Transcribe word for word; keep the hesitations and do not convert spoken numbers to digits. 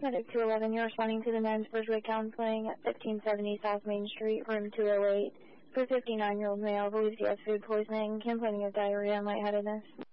Medic two eleven, you're responding to the men's Bushwick Counseling at fifteen seventy South Main Street, room two oh eight, for fifty-nine-year-old male, believes he has food poisoning, complaining of diarrhea and lightheadedness.